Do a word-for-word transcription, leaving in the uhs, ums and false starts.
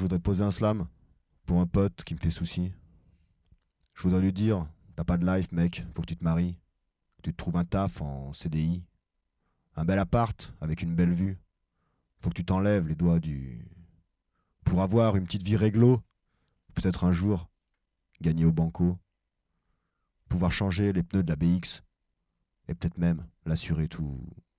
Je voudrais poser un slam pour un pote qui me fait souci. Je voudrais lui dire, t'as pas de life mec, faut que tu te maries. Que tu te trouves un taf en C D I. Un bel appart avec une belle vue. Faut que tu t'enlèves les doigts du... Pour avoir une petite vie réglo. Peut-être un jour, gagner au banco. Pouvoir changer les pneus de la B X. Et peut-être même l'assurer tout...